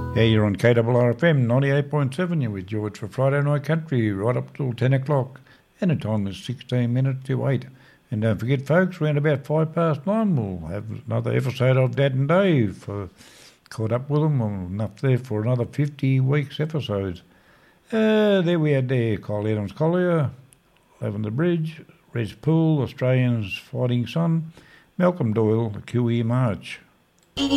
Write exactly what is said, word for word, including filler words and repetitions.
Yeah, you're on K R R F M ninety-eight point seven. You're with George for Friday Night Country, right up till ten o'clock. And the time is sixteen minutes to eight. And don't forget, folks, around about five past nine, we'll have another episode of Dad and Dave. Uh, caught up with them, well, enough there for another fifty weeks episodes. Uh, there we had there Kyle Adams Collier, Lavender Bridge, Reg Poole, Australians Fighting Son, Malcolm Doyle, the Q E March.